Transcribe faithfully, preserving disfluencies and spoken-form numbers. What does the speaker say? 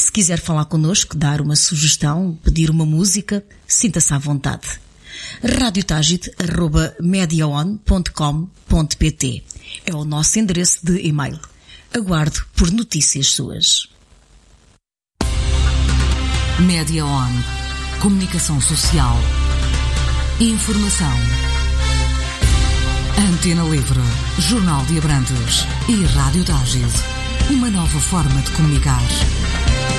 Se quiser falar connosco, dar uma sugestão, pedir uma música, sinta-se à vontade. radiotagit arroba mediaon ponto com ponto pt é o nosso endereço de e-mail. Aguardo por notícias suas. Mediaon. Comunicação social. Informação. Antena Livre. Jornal de Abrantes. E Rádio Tágil. Uma nova forma de comunicar.